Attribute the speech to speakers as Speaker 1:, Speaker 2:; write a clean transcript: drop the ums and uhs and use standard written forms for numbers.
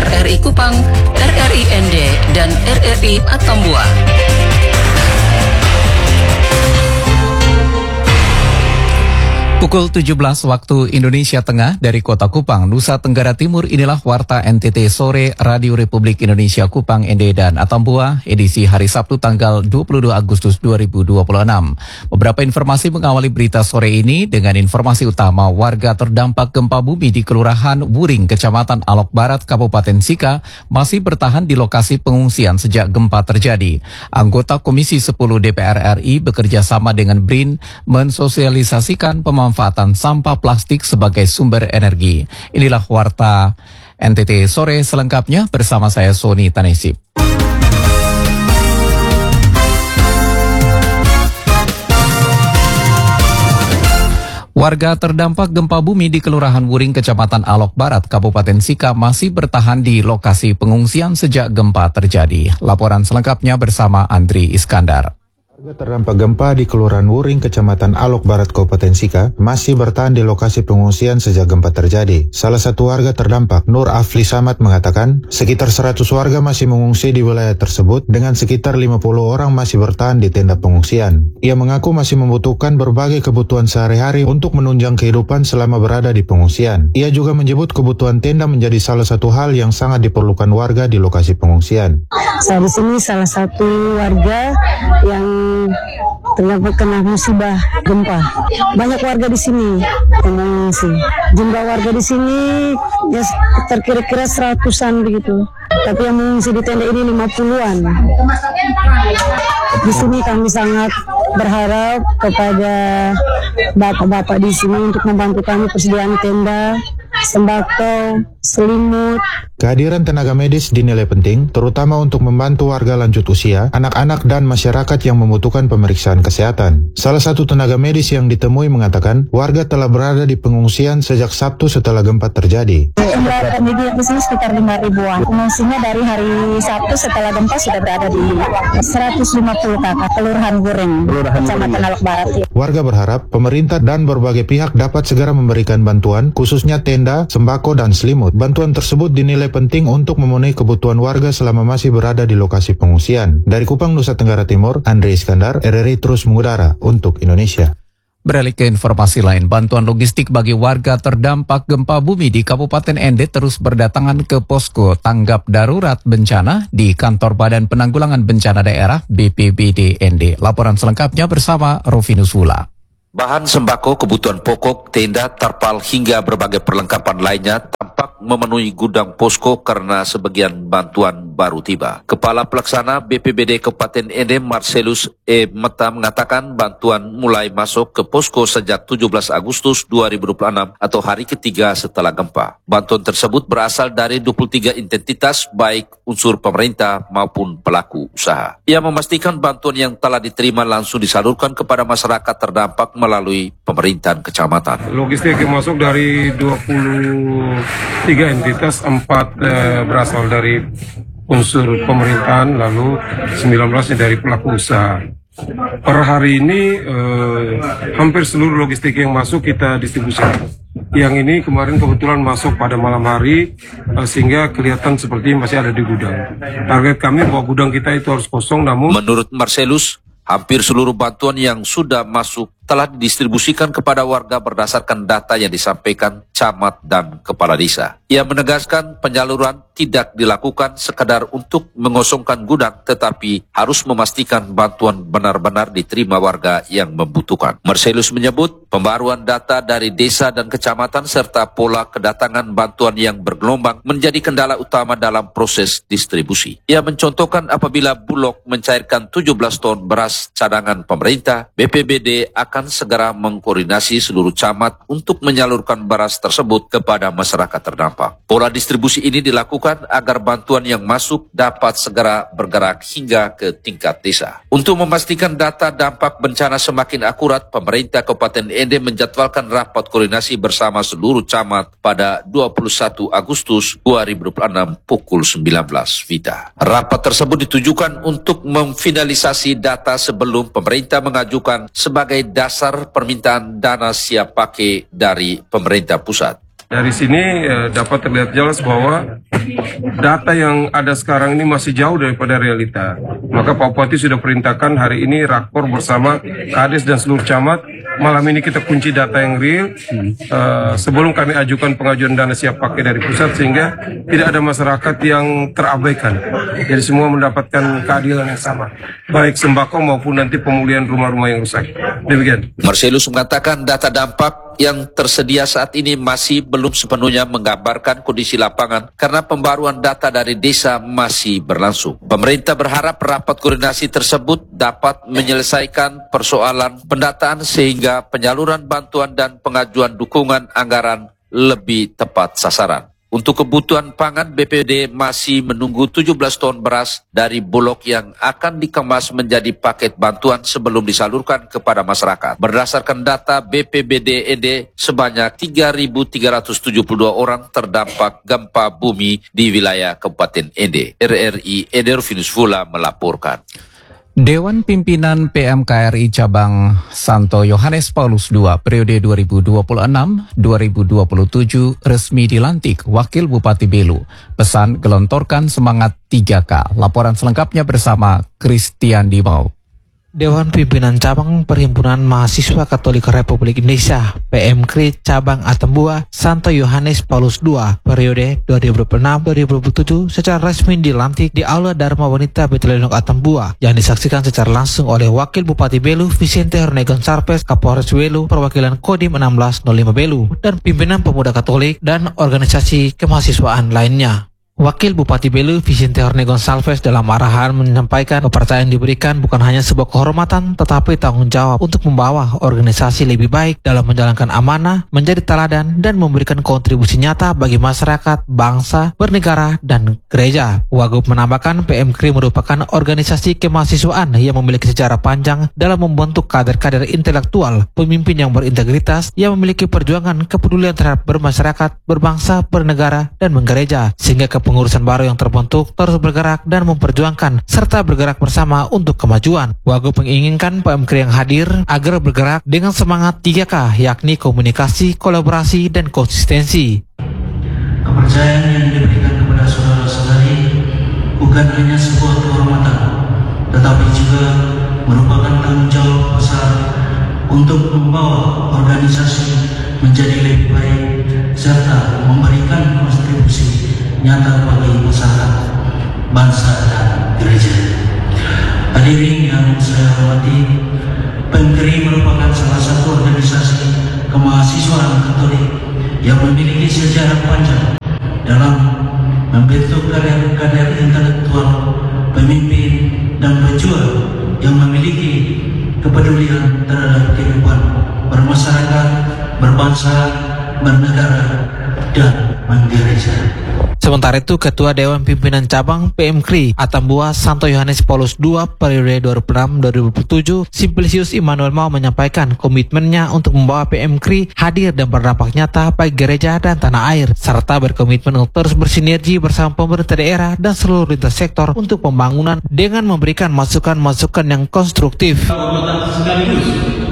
Speaker 1: RRI Kupang, RRI ND, dan RRI Atambua.
Speaker 2: Pukul 17 waktu Indonesia Tengah dari Kota Kupang, Nusa Tenggara Timur, inilah Warta NTT Sore Radio Republik Indonesia Kupang, ND, dan Atambua, edisi hari Sabtu tanggal 22 Agustus 2026. Beberapa informasi mengawali berita sore ini dengan informasi utama. Warga terdampak gempa bumi di Kelurahan Wuring, Kecamatan Alok Barat, Kabupaten Sika, masih bertahan di lokasi pengungsian sejak gempa terjadi. Anggota Komisi 10 DPR RI bekerja sama dengan BRIN mensosialisasikan pemanfaatan sampah plastik sebagai sumber energi. Inilah Warta NTT Sore selengkapnya bersama saya Sony Tanesip. Warga terdampak gempa bumi di Kelurahan Wuring, Kecamatan Alok Barat, Kabupaten Sika masih bertahan di lokasi pengungsian sejak gempa terjadi. Laporan selengkapnya bersama Andri Iskandar.
Speaker 3: Warga terdampak gempa di Kelurahan Wuring, Kecamatan Alok Barat, Kabupaten Sika, masih bertahan di lokasi pengungsian sejak gempa terjadi. Salah satu warga terdampak, Nur Afli Samad, mengatakan sekitar 100 warga masih mengungsi di wilayah tersebut dengan sekitar 50 orang masih bertahan di tenda pengungsian. Ia mengaku masih membutuhkan berbagai kebutuhan sehari-hari untuk menunjang kehidupan selama berada di pengungsian. Ia juga menyebut kebutuhan tenda menjadi salah satu hal yang sangat diperlukan warga di lokasi pengungsian.
Speaker 4: Saya di sini salah satu warga yang terdapat kena musibah gempa. Banyak warga di sini yang mengungsi. Jumlah warga di sini ya kira-kira 100-an begitu. Tapi yang mengungsi di tenda ini 50-an. Di sini kami sangat berharap kepada bapak-bapak di sini untuk membantu kami persediaan tenda, sembako, selimut.
Speaker 3: Kehadiran tenaga medis dinilai penting, terutama untuk membantu warga lanjut usia, anak-anak dan masyarakat yang membutuhkan pemeriksaan kesehatan. Salah satu tenaga medis yang ditemui mengatakan, warga telah berada di pengungsian sejak Sabtu setelah gempa terjadi.
Speaker 4: Jumlah penduduk di sini sekitar 5.000-an. Pengungsinya dari hari Sabtu setelah gempa sudah berada di 150 kakak, Kelurahan Wuring, Kecamatan Alok Barat.
Speaker 3: Warga berharap pemerintah dan berbagai pihak dapat segera memberikan bantuan, khususnya tenda, sembako, dan selimut. Bantuan tersebut dinilai penting untuk memenuhi kebutuhan warga selama masih berada di lokasi pengungsian. Dari Kupang, Nusa Tenggara Timur, Andri Iskandar, RRI terus mengudara untuk Indonesia.
Speaker 2: Beralih ke informasi lain, bantuan logistik bagi warga terdampak gempa bumi di Kabupaten ND terus berdatangan ke posko tanggap darurat bencana di Kantor Badan Penanggulangan Bencana Daerah BPBD ND. Laporan selengkapnya bersama Rovinus Wula.
Speaker 5: Bahan sembako, kebutuhan pokok, tenda, terpal, hingga berbagai perlengkapan lainnya tampak memenuhi gudang posko karena sebagian bantuan baru tiba. Kepala Pelaksana BPBD Kabupaten ND Marcelus E. Meta mengatakan bantuan mulai masuk ke posko sejak 17 Agustus 2026 atau hari ketiga setelah gempa. Bantuan tersebut berasal dari 23 identitas baik unsur pemerintah maupun pelaku usaha. Ia memastikan bantuan yang telah diterima langsung disalurkan kepada masyarakat terdampak melalui pemerintahan kecamatan.
Speaker 6: Logistik yang masuk dari 23 entitas, 4 berasal dari unsur pemerintahan, lalu 19 dari pelaku usaha. Per hari ini hampir seluruh logistik yang masuk kita distribusikan. Yang ini kemarin kebetulan masuk pada malam hari sehingga kelihatan seperti masih ada di gudang. Target kami bahwa gudang kita itu harus kosong, namun
Speaker 5: menurut Marcelus, hampir seluruh bantuan yang sudah masuk telah didistribusikan kepada warga berdasarkan data yang disampaikan camat dan kepala desa. Ia menegaskan penyaluran tidak dilakukan sekadar untuk mengosongkan gudang, tetapi harus memastikan bantuan benar-benar diterima warga yang membutuhkan. Marcelus menyebut pembaruan data dari desa dan kecamatan serta pola kedatangan bantuan yang bergelombang menjadi kendala utama dalam proses distribusi. Ia mencontohkan apabila Bulog mencairkan 17 ton beras cadangan pemerintah, BPBD akan segera mengkoordinasi seluruh camat untuk menyalurkan beras tersebut kepada masyarakat terdampak. Pola distribusi ini dilakukan agar bantuan yang masuk dapat segera bergerak hingga ke tingkat desa. Untuk memastikan data dampak bencana semakin akurat, pemerintah Kabupaten ND menjadwalkan rapat koordinasi bersama seluruh camat pada 21 Agustus 2026 pukul 19 WITA. Rapat tersebut ditujukan untuk memfinalisasi data sebelum pemerintah mengajukan sebagai dasar permintaan dana siap pakai dari pemerintah pusat.
Speaker 6: Dari sini dapat terlihat jelas bahwa data yang ada sekarang ini masih jauh daripada realita. Maka Pak Bupati sudah perintahkan hari ini rakor bersama Kades dan seluruh camat. Malam ini kita kunci data yang real sebelum kami ajukan pengajuan dana siap pakai dari pusat, sehingga tidak ada masyarakat yang terabaikan. Jadi semua mendapatkan keadilan yang sama, baik sembako maupun nanti pemulihan rumah-rumah yang rusak. Demikian.
Speaker 5: Marcelus mengatakan data dampak yang tersedia saat ini masih belum sepenuhnya menggambarkan kondisi lapangan karena pembaruan data dari desa masih berlangsung. Pemerintah berharap rapat koordinasi tersebut dapat menyelesaikan persoalan pendataan sehingga penyaluran bantuan dan pengajuan dukungan anggaran lebih tepat sasaran. Untuk kebutuhan pangan, BPBD masih menunggu 17 ton beras dari Bulog yang akan dikemas menjadi paket bantuan sebelum disalurkan kepada masyarakat. Berdasarkan data BPBD ND, sebanyak 3.372 orang terdampak gempa bumi di wilayah Kabupaten ND. RRI ND Rufinus Fula melaporkan.
Speaker 2: Dewan Pimpinan PMKRI Cabang Santo Yohanes Paulus II periode 2026-2027 resmi dilantik Wakil Bupati Belu. Pesan gelontorkan semangat 3K. Laporan selengkapnya bersama Christian Dimau.
Speaker 7: Dewan Pimpinan Cabang Perhimpunan Mahasiswa Katolik Republik Indonesia PMKRI Cabang Atambua Santo Yohanes Paulus II periode 2026-2027 secara resmi dilantik di Aula Dharma Wanita Betelendok Atambua yang disaksikan secara langsung oleh Wakil Bupati Belu Vicente Herne Gonçalves, Kapolres Belu, perwakilan Kodim 1605 Belu, dan pimpinan pemuda Katolik dan organisasi kemahasiswaan lainnya. Wakil Bupati Belu Vicente Herne Gonçalves dalam arahan menyampaikan kepercayaan diberikan bukan hanya sebuah kehormatan tetapi tanggung jawab untuk membawa organisasi lebih baik dalam menjalankan amanah, menjadi teladan dan memberikan kontribusi nyata bagi masyarakat, bangsa, bernegara, dan gereja. Wagub menambahkan PMKRI merupakan organisasi kemahasiswaan yang memiliki sejarah panjang dalam membentuk kader-kader intelektual, pemimpin yang berintegritas, yang memiliki perjuangan kepedulian terhadap bermasyarakat, berbangsa, bernegara, dan menggereja, sehingga pengurusan baru yang terbentuk terus bergerak dan memperjuangkan serta bergerak bersama untuk kemajuan. Wagub menginginkan PMKRI yang hadir agar bergerak dengan semangat 3K, yakni komunikasi, kolaborasi, dan konsistensi.
Speaker 8: Kepercayaan yang diberikan kepada saudara-saudari bukan hanya sebuah kehormatan, tetapi juga merupakan tanggung jawab besar untuk membawa organisasi menjadi lebih baik serta memberikan kontribusi nyata bagi masyarakat, bangsa, dan gereja. Hadirin yang saya hormati, PMKRI merupakan salah satu organisasi kemahasiswaan Katolik yang memiliki sejarah panjang dalam membentuk kader-kader intelektual, pemimpin, dan pejuang yang memiliki kepedulian terhadap kehidupan bermasyarakat, berbangsa, bernegara, dan menggereja.
Speaker 7: Sementara itu, Ketua Dewan Pimpinan Cabang PMKRI Atambua Santo Yohanes Paulus II periode 2006-2007, Simplicius Immanuel Mau menyampaikan komitmennya untuk membawa PMKRI hadir dan berdampak nyata bagi gereja dan tanah air, serta berkomitmen untuk terus bersinergi bersama pemerintah daerah dan seluruh lintas sektor untuk pembangunan dengan memberikan masukan-masukan yang konstruktif.
Speaker 8: Sekaligus